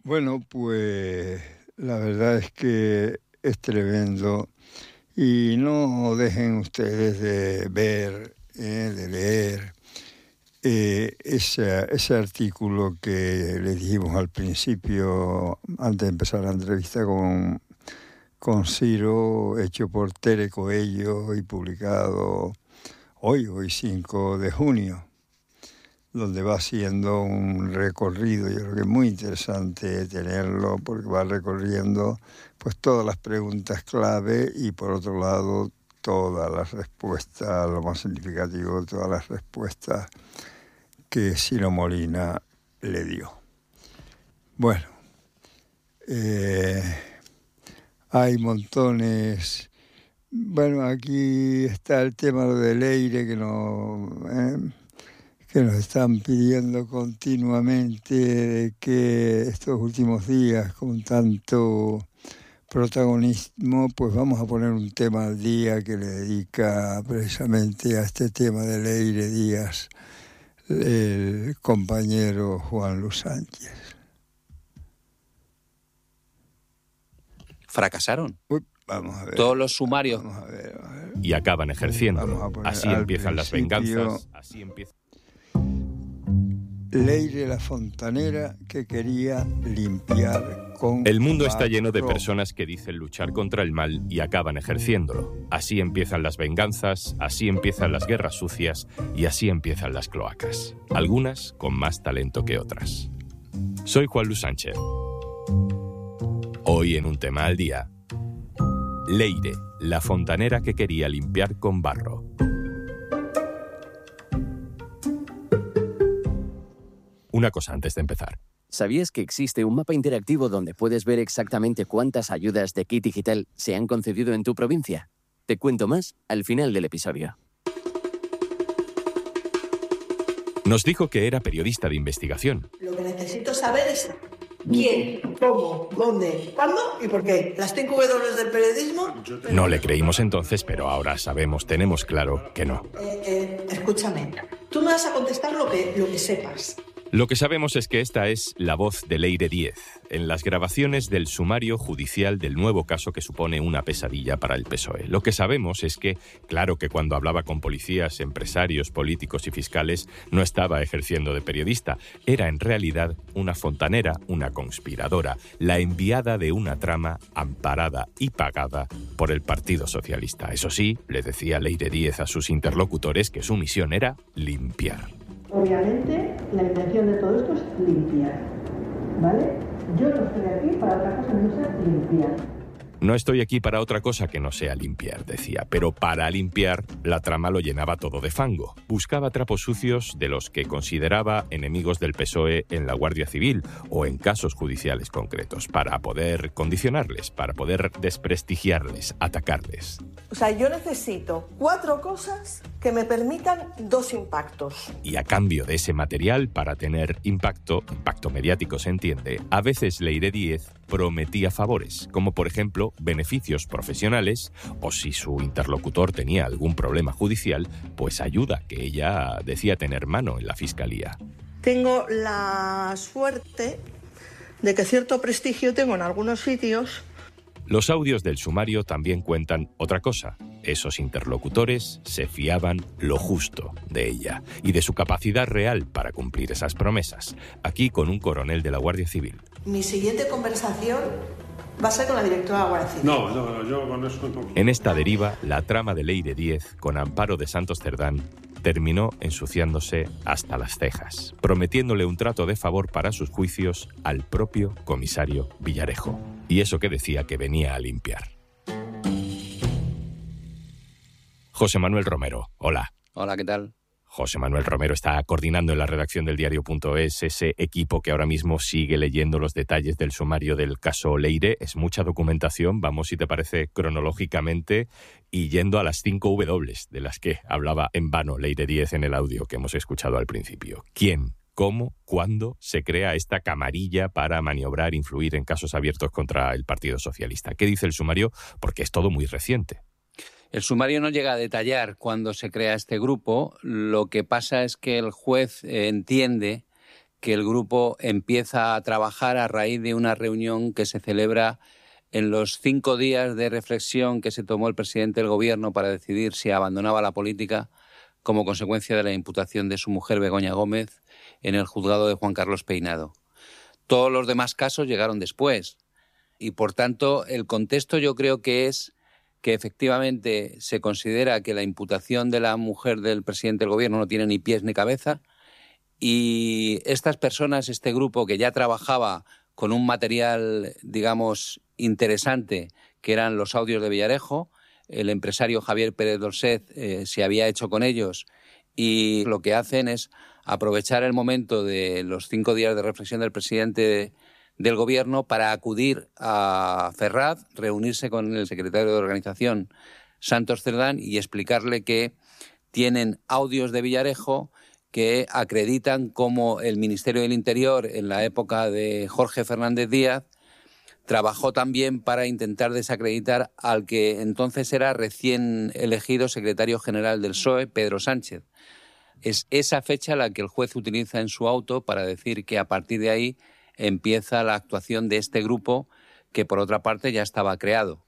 Bueno, pues la verdad es que es tremendo y no dejen ustedes de ver, de leer ese artículo que les dijimos al principio, antes de empezar la entrevista con Ciro, hecho por Tere Coello y publicado hoy 5 de junio. Donde va haciendo un recorrido, yo creo que es muy interesante tenerlo porque va recorriendo pues todas las preguntas clave y por otro lado todas las respuestas, lo más significativo, todas las respuestas que Ciro Molina le dio. Bueno, hay montones. Bueno, aquí está el tema de Leire que nos están pidiendo continuamente, que estos últimos días con tanto protagonismo, pues vamos a poner un tema al día que le dedica precisamente a este tema de Leire Díaz el compañero Juan Luis Sánchez. Fracasaron. Vamos a ver. Todos los sumarios. Vamos a ver. Y acaban ejerciendo. Así empiezan las venganzas. Así empieza. Leire la fontanera que quería limpiar con El mundo está lleno de barro. personas que dicen luchar contra el mal y acaban ejerciéndolo. Así empiezan las venganzas, así empiezan las guerras sucias y así empiezan las cloacas. Algunas con más talento que otras. Soy Juan Luis Sánchez. Hoy en un tema al día, Leire, la fontanera que quería limpiar con barro. Una cosa antes de empezar. ¿Sabías que existe un mapa interactivo donde puedes ver exactamente cuántas ayudas de Kit Digital se han concedido en tu provincia? Te cuento más al final del episodio. Nos dijo que era periodista de investigación. Lo que necesito saber es quién, cómo, dónde, cuándo y por qué. Las 5 W del periodismo... No le creímos entonces, pero ahora sabemos, tenemos claro que no. Escúchame, tú me vas a contestar lo que sepas. Lo que sabemos es que esta es la voz de Leire Díez, en las grabaciones del sumario judicial del nuevo caso que supone una pesadilla para el PSOE. Lo que sabemos es que, claro que cuando hablaba con policías, empresarios, políticos y fiscales, no estaba ejerciendo de periodista. Era en realidad una fontanera, una conspiradora, la enviada de una trama amparada y pagada por el Partido Socialista. Eso sí, le decía Leire Díez a sus interlocutores que su misión era limpiar. Obviamente, la intención de todo esto es limpiar, ¿vale? Yo no estoy aquí para otra cosa que no sea limpiar. No estoy aquí para otra cosa que no sea limpiar, decía, pero para limpiar la trama lo llenaba todo de fango. Buscaba trapos sucios de los que consideraba enemigos del PSOE en la Guardia Civil o en casos judiciales concretos, para poder condicionarles, para poder desprestigiarles, atacarles. O sea, yo necesito 4 cosas que me permitan 2 impactos. Y a cambio de ese material, para tener impacto mediático se entiende, a veces Leire Díez prometía favores, como por ejemplo beneficios profesionales o si su interlocutor tenía algún problema judicial, pues ayuda que ella decía tener mano en la fiscalía. Tengo la suerte de que cierto prestigio tengo en algunos sitios. Los audios del sumario también cuentan otra cosa. Esos interlocutores se fiaban lo justo de ella y de su capacidad real para cumplir esas promesas. Aquí con un coronel de la Guardia Civil. Mi siguiente conversación va a ser con la directora de la Guardia Civil. No, yo con eso no. En esta deriva, la trama de Leire Díez, con amparo de Santos Cerdán, terminó ensuciándose hasta las cejas, prometiéndole un trato de favor para sus juicios al propio comisario Villarejo. Y eso que decía que venía a limpiar. José Manuel Romero, hola. Hola, ¿qué tal? José Manuel Romero está coordinando en la redacción del diario.es ese equipo que ahora mismo sigue leyendo los detalles del sumario del caso Leire. Es mucha documentación, vamos, si te parece, cronológicamente y yendo a las 5 W de las que hablaba en vano Leire Díez en el audio que hemos escuchado al principio. ¿Quién, cómo, cuándo se crea esta camarilla para maniobrar, influir en casos abiertos contra el Partido Socialista? ¿Qué dice el sumario? Porque es todo muy reciente. El sumario no llega a detallar cuándo se crea este grupo. Lo que pasa es que el juez entiende que el grupo empieza a trabajar a raíz de una reunión que se celebra en los 5 días de reflexión que se tomó el presidente del gobierno para decidir si abandonaba la política como consecuencia de la imputación de su mujer Begoña Gómez en el juzgado de Juan Carlos Peinado. Todos los demás casos llegaron después y, por tanto, el contexto yo creo que es que efectivamente se considera que la imputación de la mujer del presidente del gobierno no tiene ni pies ni cabeza. Y estas personas, este grupo que ya trabajaba con un material, digamos, interesante, que eran los audios de Villarejo, el empresario Javier Pérez Dolcet se había hecho con ellos y lo que hacen es aprovechar el momento de los 5 días de reflexión del presidente del gobierno para acudir a Ferraz, reunirse con el secretario de organización Santos Cerdán y explicarle que tienen audios de Villarejo que acreditan cómo el Ministerio del Interior, en la época de Jorge Fernández Díaz, trabajó también para intentar desacreditar al que entonces era recién elegido secretario general del PSOE, Pedro Sánchez. Es esa fecha la que el juez utiliza en su auto para decir que a partir de ahí empieza la actuación de este grupo que, por otra parte, ya estaba creado.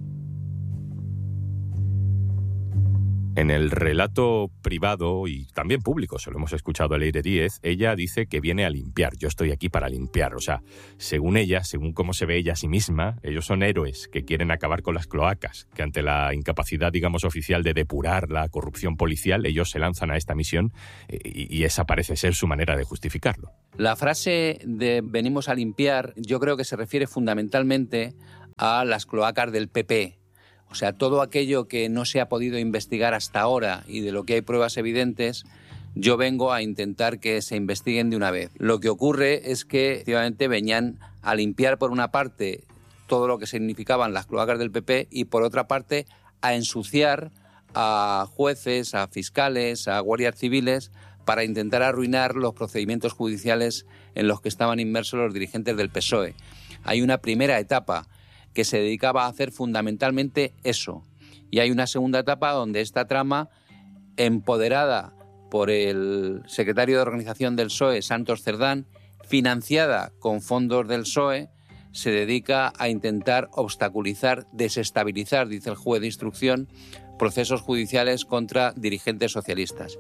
En el relato privado y también público, se lo hemos escuchado a Leire Díez, ella dice que viene a limpiar. Yo estoy aquí para limpiar. O sea, según ella, según cómo se ve ella a sí misma, ellos son héroes que quieren acabar con las cloacas, que ante la incapacidad, digamos, oficial de depurar la corrupción policial, ellos se lanzan a esta misión y esa parece ser su manera de justificarlo. La frase de venimos a limpiar yo creo que se refiere fundamentalmente a las cloacas del PP. O sea, todo aquello que no se ha podido investigar hasta ahora y de lo que hay pruebas evidentes, yo vengo a intentar que se investiguen de una vez. Lo que ocurre es que efectivamente venían a limpiar por una parte todo lo que significaban las cloacas del PP y por otra parte a ensuciar a jueces, a fiscales, a guardias civiles para intentar arruinar los procedimientos judiciales en los que estaban inmersos los dirigentes del PSOE. Hay una primera etapa que se dedicaba a hacer fundamentalmente eso. Y hay una segunda etapa donde esta trama, empoderada por el secretario de organización del PSOE, Santos Cerdán, financiada con fondos del PSOE, se dedica a intentar obstaculizar, desestabilizar, dice el juez de instrucción, procesos judiciales contra dirigentes socialistas.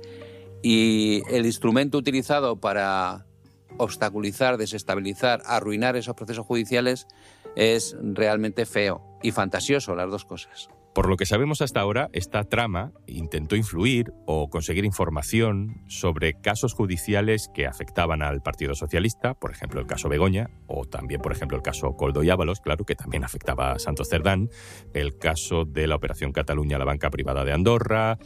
Y el instrumento utilizado para obstaculizar, desestabilizar, arruinar esos procesos judiciales es realmente feo y fantasioso, las dos cosas. Por lo que sabemos hasta ahora, esta trama intentó influir o conseguir información sobre casos judiciales que afectaban al Partido Socialista, por ejemplo el caso Begoña, o también por ejemplo el caso Koldo y Ábalos, claro, que también afectaba a Santos Cerdán, el caso de la Operación Cataluña, la banca privada de Andorra,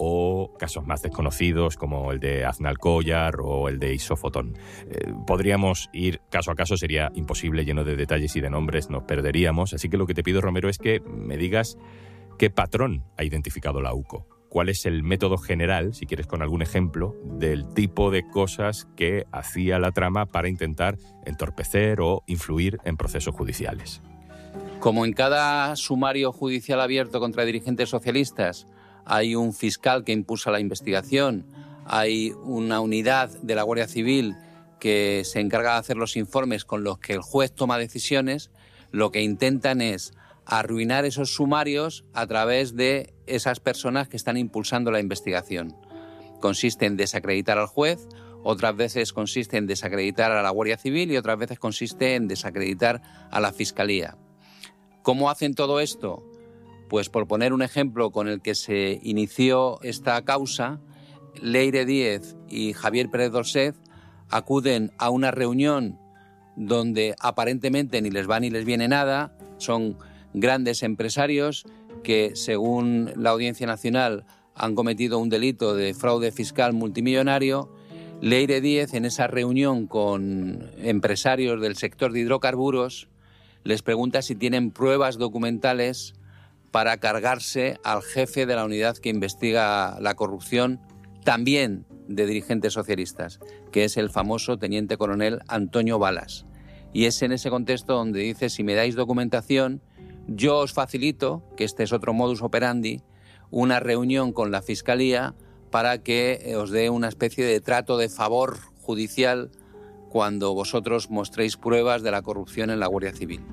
o casos más desconocidos como el de Aznalcóllar o el de Isofotón. Podríamos ir caso a caso, sería imposible, lleno de detalles y de nombres, nos perderíamos, así que lo que te pido, Romero, es que me digas ¿qué patrón ha identificado la UCO? ¿Cuál es el método general, si quieres con algún ejemplo, del tipo de cosas que hacía la trama para intentar entorpecer o influir en procesos judiciales? Como en cada sumario judicial abierto contra dirigentes socialistas hay un fiscal que impulsa la investigación, hay una unidad de la Guardia Civil que se encarga de hacer los informes con los que el juez toma decisiones, lo que intentan es arruinar esos sumarios a través de esas personas que están impulsando la investigación. Consiste en desacreditar al juez, otras veces consiste en desacreditar a la Guardia Civil y otras veces consiste en desacreditar a la Fiscalía. ¿Cómo hacen todo esto? Pues por poner un ejemplo con el que se inició esta causa, Leire Díez y Javier Pérez Dolcet acuden a una reunión donde aparentemente ni les va ni les viene nada, son grandes empresarios que, según la Audiencia Nacional, han cometido un delito de fraude fiscal multimillonario. Leire Díez, en esa reunión con empresarios del sector de hidrocarburos, les pregunta si tienen pruebas documentales para cargarse al jefe de la unidad que investiga la corrupción, también de dirigentes socialistas, que es el famoso teniente coronel Antonio Balas. Y es en ese contexto donde dice, si me dais documentación, yo os facilito, que este es otro modus operandi, una reunión con la Fiscalía para que os dé una especie de trato de favor judicial cuando vosotros mostréis pruebas de la corrupción en la Guardia Civil.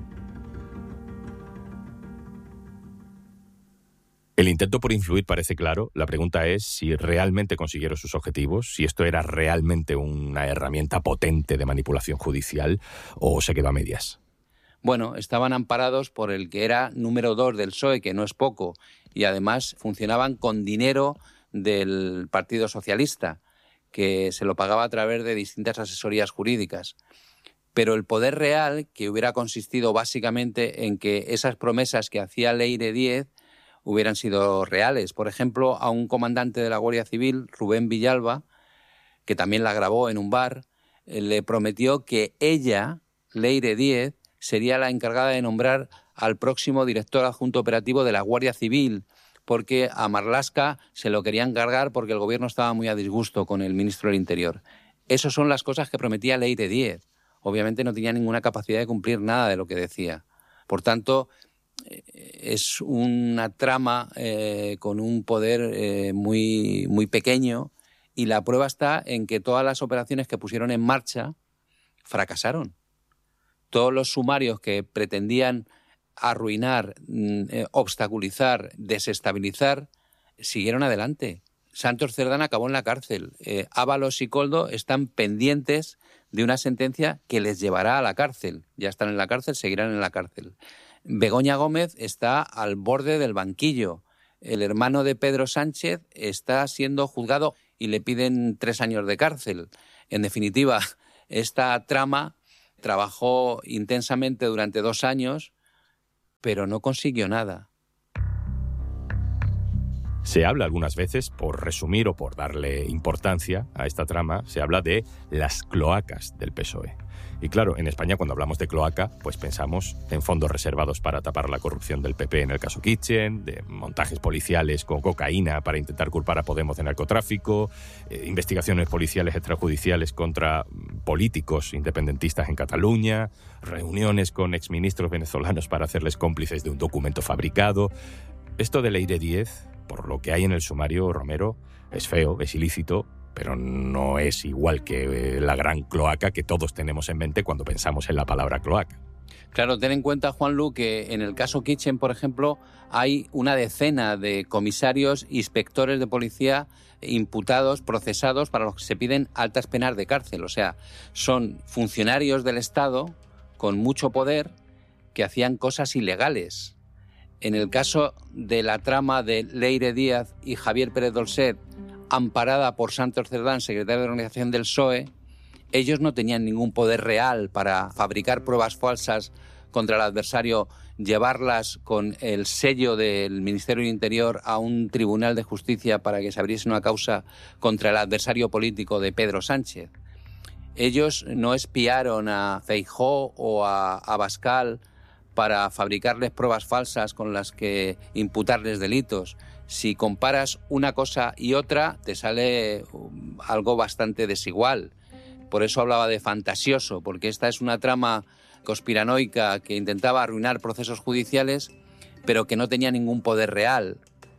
El intento por influir parece claro. La pregunta es si realmente consiguieron sus objetivos, si esto era realmente una herramienta potente de manipulación judicial o se quedó a medias. Bueno, estaban amparados por el que era número 2 del PSOE, que no es poco, y además funcionaban con dinero del Partido Socialista, que se lo pagaba a través de distintas asesorías jurídicas. Pero el poder real, que hubiera consistido básicamente en que esas promesas que hacía Leire Díez hubieran sido reales. Por ejemplo, a un comandante de la Guardia Civil, Rubén Villalba, que también la grabó en un bar, le prometió que ella, Leire Díez, sería la encargada de nombrar al próximo director adjunto operativo de la Guardia Civil, porque a Marlaska se lo querían cargar porque el gobierno estaba muy a disgusto con el ministro del Interior. Esas son las cosas que prometía Leire Díez. Obviamente no tenía ninguna capacidad de cumplir nada de lo que decía. Por tanto, es una trama con un poder muy pequeño, y la prueba está en que todas las operaciones que pusieron en marcha fracasaron. Todos los sumarios que pretendían arruinar, obstaculizar, desestabilizar, siguieron adelante. Santos Cerdán acabó en la cárcel. Ábalos y Koldo están pendientes de una sentencia que les llevará a la cárcel. Ya están en la cárcel, seguirán en la cárcel. Begoña Gómez está al borde del banquillo. El hermano de Pedro Sánchez está siendo juzgado y le piden 3 años de cárcel. En definitiva, esta trama trabajó intensamente durante 2 años, pero no consiguió nada. Se habla algunas veces, por resumir o por darle importancia a esta trama, se habla de las cloacas del PSOE. Y claro, en España cuando hablamos de cloaca, pues pensamos en fondos reservados para tapar la corrupción del PP en el caso Kitchen, de montajes policiales con cocaína para intentar culpar a Podemos de narcotráfico, investigaciones policiales extrajudiciales contra políticos independentistas en Cataluña, reuniones con exministros venezolanos para hacerles cómplices de un documento fabricado. Esto de Leire Díez, por lo que hay en el sumario, Romero, es feo, es ilícito, pero no es igual que la gran cloaca que todos tenemos en mente cuando pensamos en la palabra cloaca. Claro, ten en cuenta, Juanlu, que en el caso Kitchen, por ejemplo, hay una decena de comisarios, inspectores de policía imputados, procesados, para los que se piden altas penas de cárcel. O sea, son funcionarios del Estado con mucho poder que hacían cosas ilegales. En el caso de la trama de Leire Díez y Javier Pérez Dolcet, amparada por Santos Cerdán, secretario de organización del PSOE, ellos no tenían ningún poder real para fabricar pruebas falsas contra el adversario, llevarlas con el sello del Ministerio del Interior a un tribunal de justicia para que se abriese una causa contra el adversario político de Pedro Sánchez. Ellos no espiaron a Feijóo o a Abascal para fabricarles pruebas falsas con las que imputarles delitos. Si comparas una cosa y otra, te sale algo bastante desigual. Por eso hablaba de fantasioso, porque esta es una trama conspiranoica que intentaba arruinar procesos judiciales, pero que no tenía ningún poder real,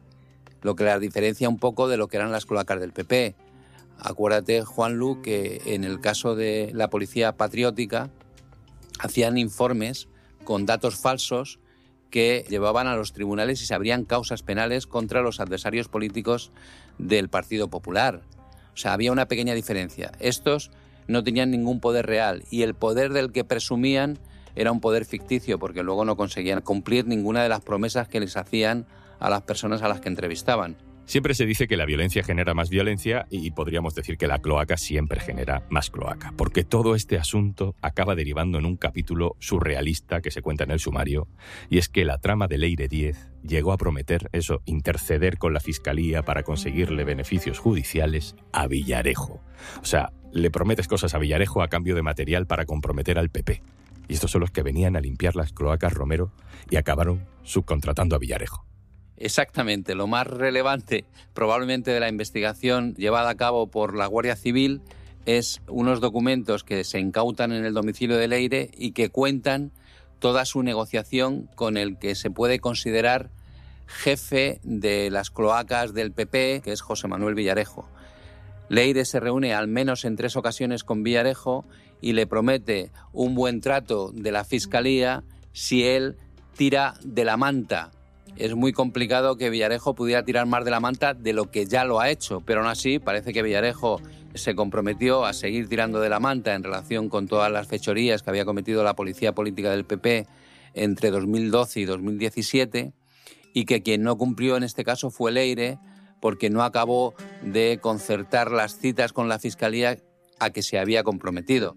lo que las diferencia un poco de lo que eran las cloacas del PP. Acuérdate, Juanlu, que en el caso de la policía patriótica hacían informes con datos falsos que llevaban a los tribunales y se abrían causas penales contra los adversarios políticos del Partido Popular. O sea, había una pequeña diferencia. Estos no tenían ningún poder real y el poder del que presumían era un poder ficticio, porque luego no conseguían cumplir ninguna de las promesas que les hacían a las personas a las que entrevistaban. Siempre se dice que la violencia genera más violencia y podríamos decir que la cloaca siempre genera más cloaca, porque todo este asunto acaba derivando en un capítulo surrealista que se cuenta en el sumario, y es que la trama de Leire Díez llegó a prometer interceder con la Fiscalía para conseguirle beneficios judiciales a Villarejo. O sea, le prometes cosas a Villarejo a cambio de material para comprometer al PP. Y estos son los que venían a limpiar las cloacas, Romero, y acabaron subcontratando a Villarejo. Exactamente, lo más relevante probablemente de la investigación llevada a cabo por la Guardia Civil es unos documentos que se incautan en el domicilio de Leire y que cuentan toda su negociación con el que se puede considerar jefe de las cloacas del PP, que es José Manuel Villarejo. Leire se reúne al menos en 3 ocasiones con Villarejo y le promete un buen trato de la Fiscalía si él tira de la manta. Es muy complicado que Villarejo pudiera tirar más de la manta de lo que ya lo ha hecho, pero aún así parece que Villarejo se comprometió a seguir tirando de la manta en relación con todas las fechorías que había cometido la policía política del PP entre 2012 y 2017, y que quien no cumplió en este caso fue Leire, porque no acabó de concertar las citas con la Fiscalía a que se había comprometido.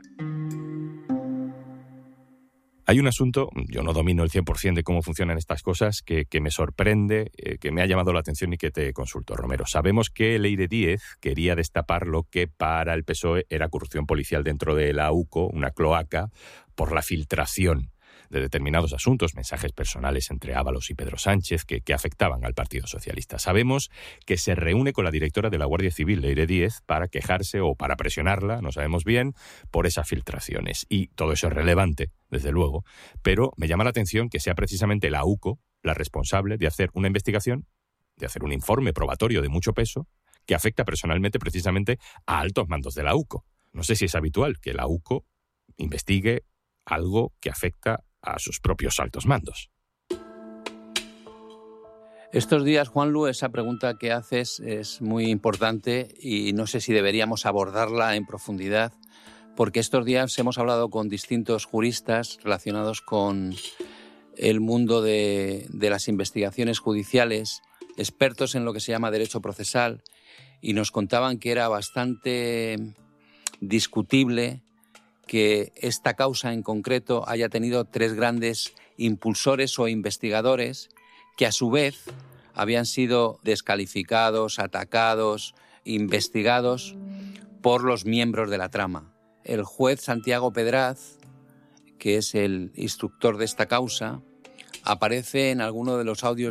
Hay un asunto, yo no domino el 100% de cómo funcionan estas cosas, que me sorprende, que me ha llamado la atención y que te consulto, Romero. Sabemos que Leire Díez quería destapar lo que para el PSOE era corrupción policial dentro de la UCO, una cloaca, por la filtración de determinados asuntos, mensajes personales entre Ábalos y Pedro Sánchez que afectaban al Partido Socialista. Sabemos que se reúne con la directora de la Guardia Civil, Leire Díez, para quejarse o para presionarla, no sabemos bien, por esas filtraciones. Y todo eso es relevante, desde luego, pero me llama la atención que sea precisamente la UCO la responsable de hacer una investigación, de hacer un informe probatorio de mucho peso, que afecta personalmente precisamente a altos mandos de la UCO. No sé si es habitual que la UCO investigue algo que afecta a sus propios altos mandos. Estos días, Juanlu, esa pregunta que haces es muy importante y no sé si deberíamos abordarla en profundidad, porque estos días hemos hablado con distintos juristas relacionados con el mundo de las investigaciones judiciales, expertos en lo que se llama derecho procesal, y nos contaban que era bastante discutible que esta causa en concreto haya tenido 3 grandes impulsores o investigadores que a su vez habían sido descalificados, atacados, investigados por los miembros de la trama. El juez Santiago Pedraz, que es el instructor de esta causa, aparece en alguno de los audios